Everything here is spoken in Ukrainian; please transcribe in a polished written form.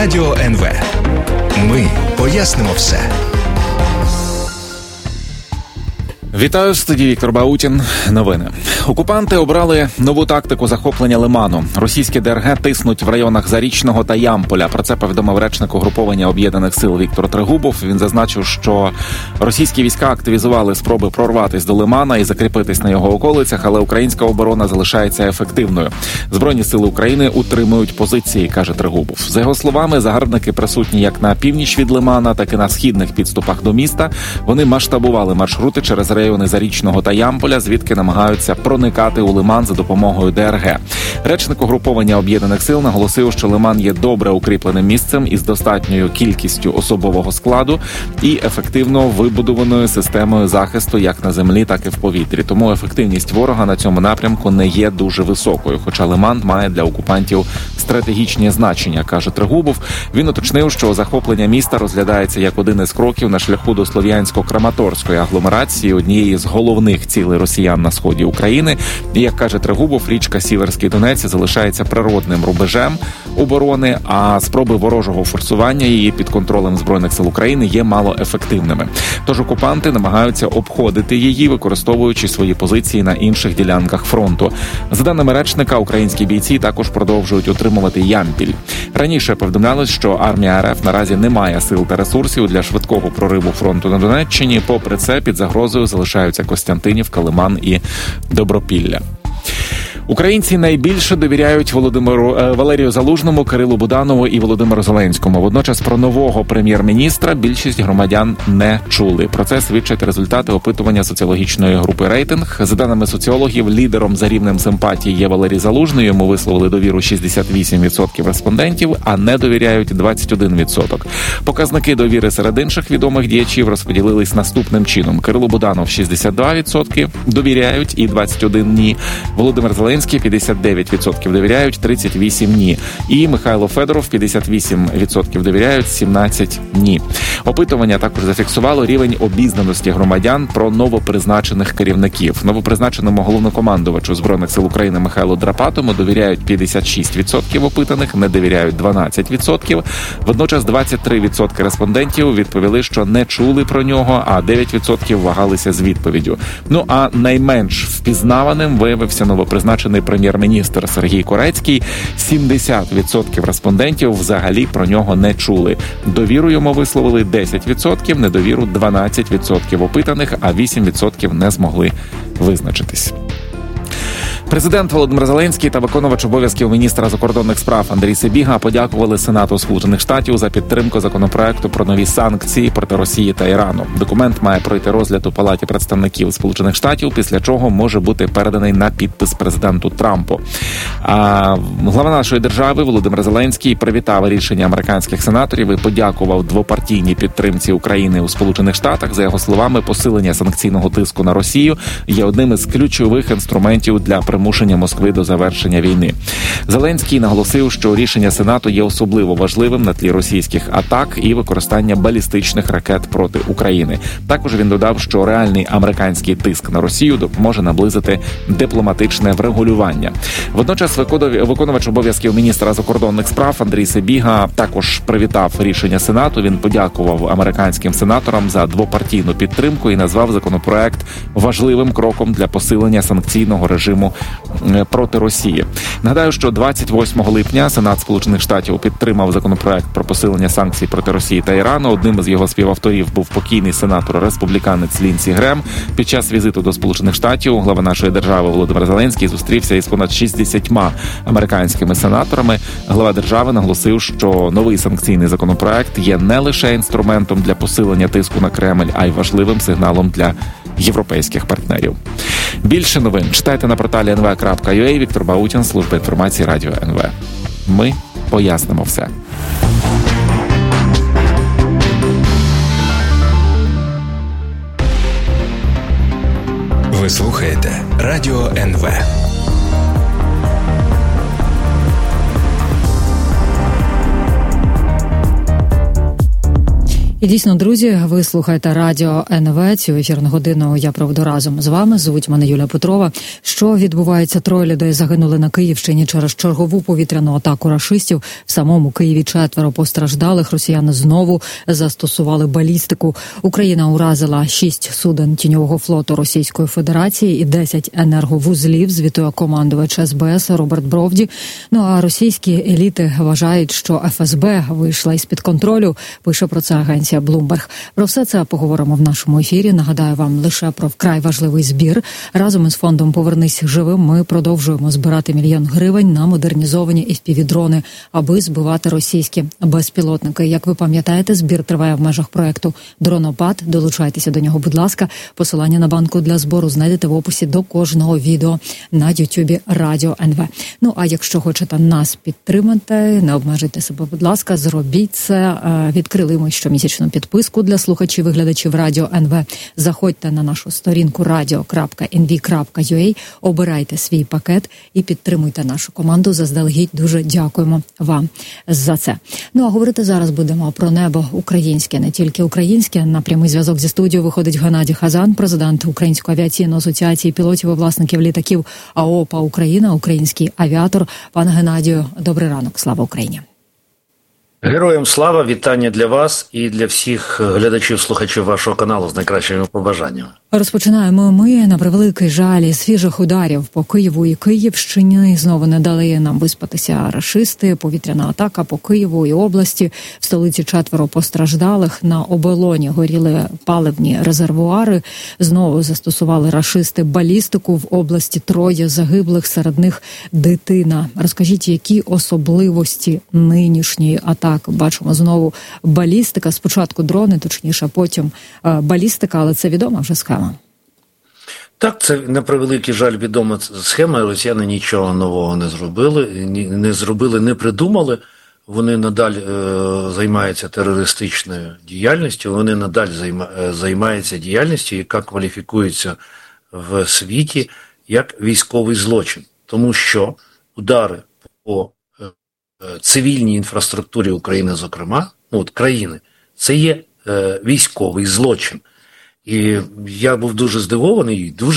Радіо НВ. Ми пояснимо все. Вітаю, в студії Віктор Баутін. Новини. Окупанти обрали нову тактику захоплення Лиману. Російські ДРГ тиснуть в районах Зарічного та Ямполя. Про це повідомив речник угруповання Об'єднаних сил Віктор Трегубов. Він зазначив, що російські війська активізували спроби прорватися до Лимана і закріпитись на його околицях, але українська оборона залишається ефективною. Збройні сили України утримують позиції, каже Трегубов. За його словами, загарбники присутні як на північ від Лимана, так і на східних підступах до міста. Вони масштабували маршрути через райони Зарічного та Ямполя, звідки намагаються проникати у Лиман за допомогою ДРГ. Речник угруповання Об'єднаних сил наголосив, що Лиман є добре укріпленим місцем із достатньою кількістю особового складу і ефективно вибудованою системою захисту як на землі, так і в повітрі. Тому ефективність ворога на цьому напрямку не є дуже високою, хоча Лиман має для окупантів стратегічне значення, каже Трегубов. Він уточнив, що захоплення міста розглядається як один із кроків на шляху до Слов'янсько-Краматорської агломерації, однієї з головних цілей росіян на сході України. І, як каже Трегубов, річка Сіверський Донець залишається природним рубежем оборони, а спроби ворожого форсування її під контролем Збройних сил України є малоефективними. Тож окупанти намагаються обходити її, використовуючи свої позиції на інших ділянках фронту. За даними речника, українські бійці також продовжують утримувати Ямпіль. Раніше повідомлялось, що армія РФ наразі не має сил та ресурсів для швидкого прориву фронту на Донеччині. Попри це, під загрозою залишаються Костянтинівка, Лиман і Добропілля. Українці найбільше довіряють Валерію Залужному, Кирилу Буданову і Володимиру Зеленському. Водночас про нового прем'єр-міністра більшість громадян не чули. Про це свідчать результати опитування соціологічної групи «Рейтинг». За даними соціологів, лідером за рівнем симпатії є Валерій Залужний. Йому висловили довіру 68% респондентів, а не довіряють 21%. Показники довіри серед інших відомих діячів розподілились наступним чином. Кирилу Буданов 62% довіряють і 21% ні. Володимир Зеленський 59% довіряють, 38% ні. І Михайло Федоров 58% довіряють, 17% ні. Опитування також зафіксувало рівень обізнаності громадян про новопризначених керівників. Новопризначеному головнокомандувачу Збройних сил України Михайлу Драпатому довіряють 56% опитаних, не довіряють 12%. Водночас 23% респондентів відповіли, що не чули про нього, а 9% вагалися з відповіддю. Ну а найменш впізнаваним виявився новопризначений прем'єр-міністр Сергій Корецький. 70% респондентів взагалі про нього не чули. Довіру йому висловили 10%, недовіру 12% опитаних, а 8% не змогли визначитись. Президент Володимир Зеленський та виконувач обов'язків міністра закордонних справ Андрій Сибіга подякували Сенату Сполучених Штатів за підтримку законопроекту про нові санкції проти Росії та Ірану. Документ має пройти розгляд у Палаті представників Сполучених Штатів, після чого може бути переданий на підпис президенту Трампу. А глава нашої держави Володимир Зеленський привітав рішення американських сенаторів і подякував двопартійній підтримці України у Сполучених Штатах. За його словами, посилення санкційного тиску на Росію є одним із ключових інструментів для примушення Москви до завершення війни. Зеленський наголосив, що рішення Сенату є особливо важливим на тлі російських атак і використання балістичних ракет проти України. Також він додав, що реальний американський тиск на Росію допоможе наблизити дипломатичне врегулювання. Водночас виконувач обов'язків міністра закордонних справ Андрій Сибіга також привітав рішення Сенату. Він подякував американським сенаторам за двопартійну підтримку і назвав законопроект важливим кроком для посилення санкційного режиму проти Росії. Нагадаю, що 28 липня Сенат Сполучених Штатів підтримав законопроект про посилення санкцій проти Росії та Ірану. Одним із його співавторів був покійний сенатор-республіканець Лінсі Грем. Під час візиту до Сполучених Штатів глава нашої держави Володимир Зеленський зустрівся із понад 60 американськими сенаторами. Глава держави наголосив, що новий санкційний законопроект є не лише інструментом для посилення тиску на Кремль, а й важливим сигналом для європейських партнерів. Більше новин читайте на порталі nv.ua. Віктор Баутін, служба інформації Радіо НВ. Ми пояснимо все. Ви слухаєте Радіо НВ. І дійсно, друзі, ви слухаєте радіо НВ. Цю ефірну годину я проведу разом з вами. Звуть мене Юлія Петрова. Що відбувається? 3 людей загинули на Київщині через чергову повітряну атаку рашистів. В самому Києві 4 постраждалих. Росіяни знову застосували балістику. Україна уразила 6 суден тіньового флоту Російської Федерації і 10 енерговузлів, звітує командувач СБС Роберт Бровді. Ну а російські еліти вважають, що ФСБ вийшла із-під контролю. Пише про це агенція Bloomberg. Про все це поговоримо в нашому ефірі. Нагадаю вам лише про вкрай важливий збір. Разом із фондом «Повернись живим» ми продовжуємо збирати 1 мільйон гривень на модернізовані FPV-дрони, аби збивати російські безпілотники. Як ви пам'ятаєте, збір триває в межах проекту «Дронопад». Долучайтеся до нього, будь ласка. Посилання на банку для збору знайдете в описі до кожного відео на Ютубі Радіо НВ. Ну, а якщо хочете нас підтримати, не обмежуйте себе, будь ласка, зробіть це. Відкрили ми щомісячну підписку для слухачів і глядачів Радіо НВ. Заходьте на нашу сторінку radio.nv.ua, обирайте свій пакет і підтримуйте нашу команду. Заздалегідь дуже дякуємо вам за це. Ну, а говорити зараз будемо про небо українське, не тільки українське. На прямий зв'язок зі студією виходить Геннадій Хазан, президент Української авіаційної асоціації пілотів і власників літаків АОПА Україна, український авіатор. Пане Геннадію, добрий ранок. Слава Україні! Героям слава, вітання для вас і для всіх глядачів-слухачів вашого каналу з найкращими побажаннями. Розпочинаємо ми, на превеликий жаль, свіжих ударів по Києву і Київщині. Знову не дали нам виспатися рашисти. Повітряна атака по Києву і області. В столиці 4 постраждалих. На оболоні горіли паливні резервуари. Знову застосували рашисти балістику. В області 3 загиблих, серед них дитина. Розкажіть, які особливості нинішньої атаки? Бачимо знову балістика. Спочатку дрони, точніше, потім балістика, але це відома вже схема. Так, це, на превеликий жаль, відома схема. Росіяни нічого нового не зробили, не придумали. Вони надалі займаються терористичною діяльністю, вони надалі займаються діяльністю, яка кваліфікується в світі як військовий злочин. Тому що удари по цивільній інфраструктурі України, зокрема, країни, це є військовий злочин. І я був дуже здивований, дуже